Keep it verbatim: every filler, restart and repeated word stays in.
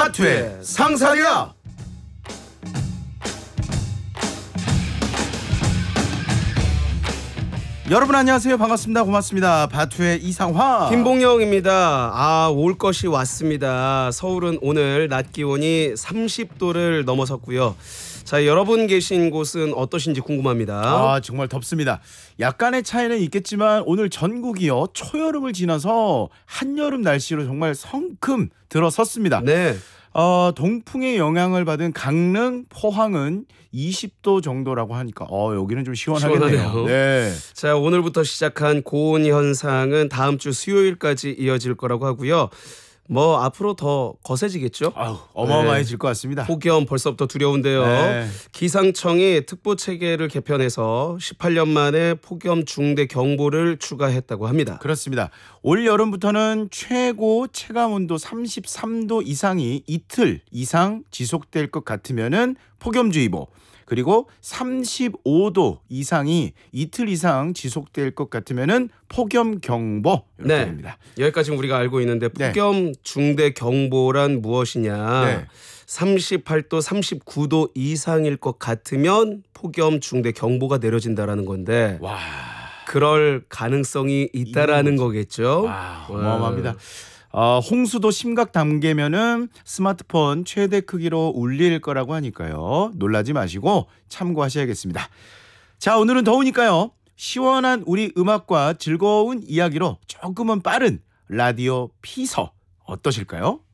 바투의 상상이야. 여러분 안녕하세요. 반갑습니다. 고맙습니다. 바투의 이상화 김봉영입니다. 아, 올 것이 왔습니다. 서울은 오늘 낮 기온이 삼십 도를 넘어섰고요. 자, 여러분 계신 곳은 어떠신지 궁금합니다. 아, 정말 덥습니다. 약간의 차이는 있겠지만 오늘 전국이요 초여름을 지나서 한여름 날씨로 정말 성큼 들어섰습니다. 네. 어, 동풍의 영향을 받은 강릉, 포항은 이십 도 정도라고 하니까 어, 여기는 좀 시원하겠네요. 시원하네요. 네. 자, 오늘부터 시작한 고온 현상은 다음 주 수요일까지 이어질 거라고 하고요. 뭐 앞으로 더 거세지겠죠? 아우, 어마어마해질 네. 것 같습니다. 폭염 벌써부터 두려운데요. 네. 기상청이 특보 체계를 개편해서 십팔 년 만에 폭염 중대 경보를 추가했다고 합니다. 그렇습니다. 올 여름부터는 최고 체감온도 삼십삼 도 이상이 이틀 이상 지속될 것 같으면은 폭염주의보, 그리고 삼십오 도 이상이 이틀 이상 지속될 것 같으면은 폭염경보 이렇게 네. 됩니다. 여기까지 우리가 알고 있는데 폭염 네. 중대 경보란 무엇이냐? 네. 삼십팔 도, 삼십구 도 이상일 것 같으면 폭염 중대 경보가 내려진다라는 건데. 와. 그럴 가능성이 있다라는 거겠죠. 와, 어마어마합니다. 어, 홍수도 심각 단계면은 스마트폰 최대 크기로 울릴 거라고 하니까요. 놀라지 마시고 참고하셔야겠습니다. 자, 오늘은 더우니까요. 시원한 우리 음악과 즐거운 이야기로 조금은 빠른 라디오 피서 어떠실까요?